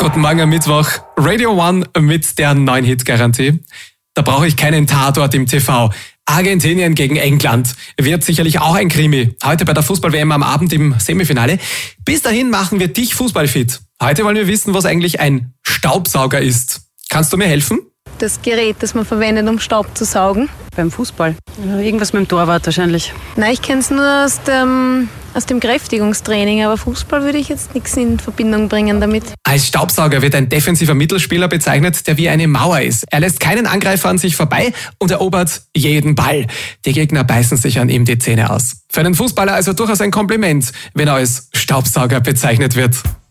Guten Morgen am Mittwoch. Radio One mit der neuen Hit-Garantie. Da brauche ich keinen Tatort im TV. Argentinien gegen England wird sicherlich auch ein Krimi. Heute bei der Fußball-WM am Abend im Semifinale. Bis dahin machen wir dich fußballfit. Heute wollen wir wissen, was eigentlich ein Staubsauger ist. Kannst du mir helfen? Das Gerät, das man verwendet, um Staub zu saugen. Beim Fußball. Irgendwas mit dem Torwart wahrscheinlich. Nein, ich kenne es nur aus dem Kräftigungstraining, aber Fußball würde ich jetzt nichts in Verbindung bringen damit. Als Staubsauger wird ein defensiver Mittelspieler bezeichnet, der wie eine Mauer ist. Er lässt keinen Angreifer an sich vorbei und erobert jeden Ball. Die Gegner beißen sich an ihm die Zähne aus. Für einen Fußballer also durchaus ein Kompliment, wenn er als Staubsauger bezeichnet wird.